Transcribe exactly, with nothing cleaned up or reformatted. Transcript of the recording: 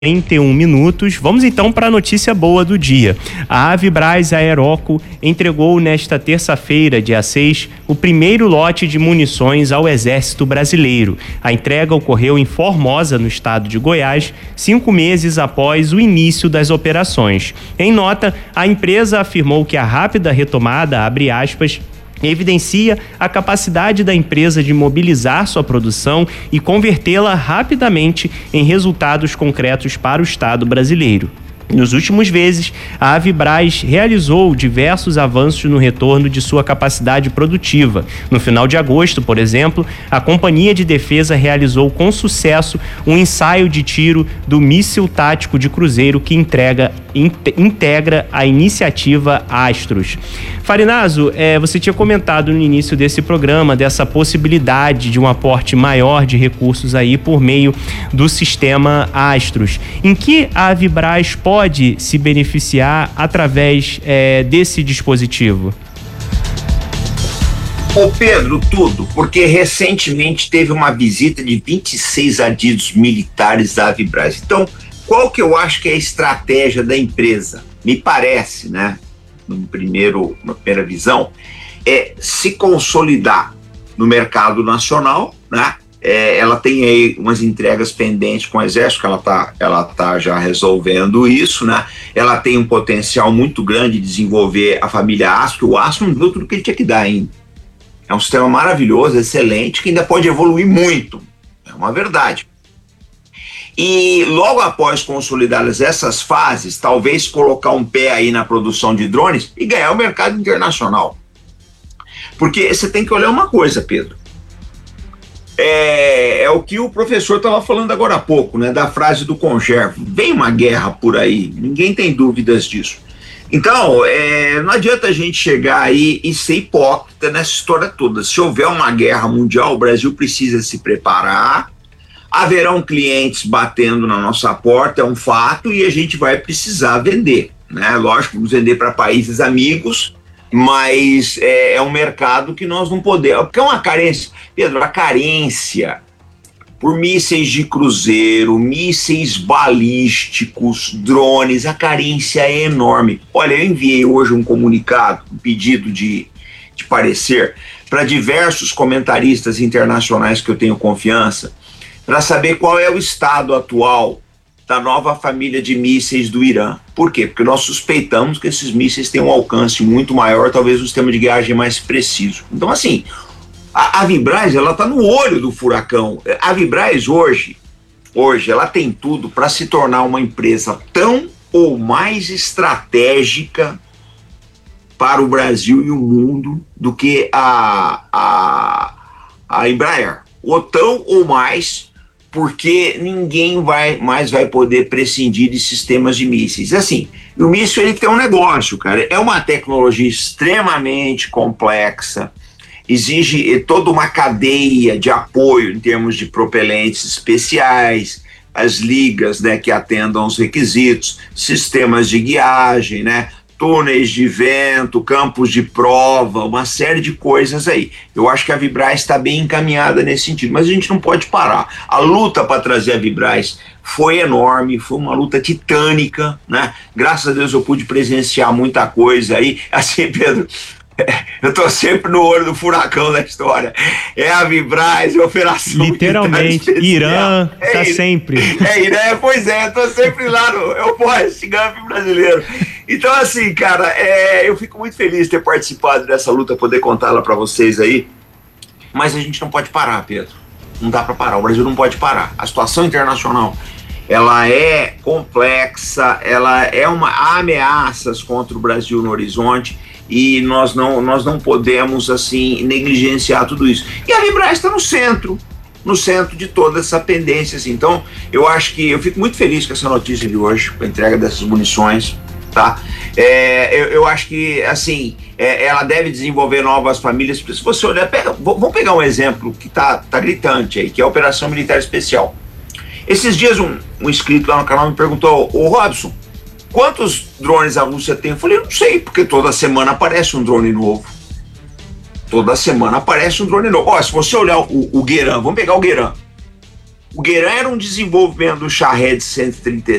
quarenta e um minutos. Vamos então para a notícia boa do dia. A Avibraz Aeroco entregou nesta terça-feira, dia seis, o primeiro lote de munições ao Exército Brasileiro. A entrega ocorreu em Formosa, no estado de Goiás, cinco meses após o início das operações. Em nota, a empresa afirmou que a rápida retomada, abre aspas, evidencia a capacidade da empresa de mobilizar sua produção e convertê-la rapidamente em resultados concretos para o Estado brasileiro. Nos últimos meses, a Avibraz realizou diversos avanços no retorno de sua capacidade produtiva. No final de agosto, por exemplo, a Companhia de Defesa realizou com sucesso um ensaio de tiro do míssil tático de cruzeiro que entrega, in, integra a iniciativa Astros. Farinazo, é, você tinha comentado no início desse programa dessa possibilidade de um aporte maior de recursos aí por meio do sistema Astros. Em que a Avibraz pode pode se beneficiar através é, desse dispositivo? Ô Pedro, tudo, porque recentemente teve uma visita de vinte e seis adidos militares da Avibraz. Então, qual que eu acho que é a estratégia da empresa? Me parece, né, no primeiro, na primeira visão, é se consolidar no mercado nacional, né? É, ela tem aí umas entregas pendentes com o Exército, que ela está ela tá já resolvendo isso, né? Ela tem um potencial muito grande de desenvolver a família Astro. O Astro não deu tudo que ele tinha que dar ainda. É um sistema maravilhoso, excelente, que ainda pode evoluir muito. É uma verdade. E logo após consolidadas essas fases, talvez colocar um pé aí na produção de drones e ganhar o mercado internacional. Porque você tem que olhar uma coisa, Pedro. É, é o que o professor estava falando agora há pouco, né, da frase do Congervo. Vem uma guerra por aí, ninguém tem dúvidas disso. Então, é, não adianta a gente chegar aí e ser hipócrita nessa história toda. Se houver uma guerra mundial, o Brasil precisa se preparar, haverão clientes batendo na nossa porta, é um fato, e a gente vai precisar vender, né? Lógico, vamos vender para países amigos, mas é, é um mercado que nós não podemos, porque é uma carência. Pedro, a carência por mísseis de cruzeiro, mísseis balísticos, drones, a carência é enorme. Olha, eu enviei hoje um comunicado, um pedido de, de parecer para diversos comentaristas internacionais que eu tenho confiança, para saber qual é o estado atual da nova família de mísseis do Irã. Por quê? Porque nós suspeitamos que esses mísseis têm um alcance muito maior, talvez um sistema de guiagem mais preciso. Então, assim, a Avibraz, ela está no olho do furacão. A Avibraz hoje, hoje, ela tem tudo para se tornar uma empresa tão ou mais estratégica para o Brasil e o mundo do que a, a, a Embraer. Ou tão ou mais, porque ninguém vai, mais vai poder prescindir de sistemas de mísseis. Assim, o míssil ele tem um negócio, cara, é uma tecnologia extremamente complexa, exige toda uma cadeia de apoio em termos de propelentes especiais, as ligas, né, que atendam aos requisitos, sistemas de guiagem, né, túneis de vento, campos de prova, uma série de coisas aí. Eu acho que a Avibraz está bem encaminhada nesse sentido, mas a gente não pode parar. A luta para trazer a Avibraz foi enorme, foi uma luta titânica, né? Graças a Deus eu pude presenciar muita coisa aí. Assim, Pedro, eu tô sempre no olho do furacão da história. É a Avibraz, é a operação. Literalmente, Irã é, tá Irã, sempre. É Irã, pois é, eu tô sempre lá no é o Forrest Gump brasileiro. Então, assim, cara, é, eu fico muito feliz de ter participado dessa luta, poder contá-la para vocês aí. Mas a gente não pode parar, Pedro. Não dá para parar, o Brasil não pode parar. A situação internacional, ela é complexa, ela é uma há ameaças contra o Brasil no horizonte. E nós não, nós não podemos, assim, negligenciar tudo isso. E a Avibraz está no centro, no centro de toda essa pendência, assim. Então, eu acho que, eu fico muito feliz com essa notícia de hoje, com a entrega dessas munições, tá? É, eu, eu acho que, assim, é, ela deve desenvolver novas famílias. Se você olhar, pega, vamos pegar um exemplo que tá, tá gritante aí, que é a Operação Militar Especial. Esses dias, um, um inscrito lá no canal me perguntou, ô Robson, quantos drones a Rússia tem? Eu falei, eu não sei, porque toda semana aparece um drone novo. Toda semana aparece um drone novo. Ó, se você olhar o, o Gueran, vamos pegar o Gueran. O Guerin era um desenvolvimento do Shahed cento e trinta e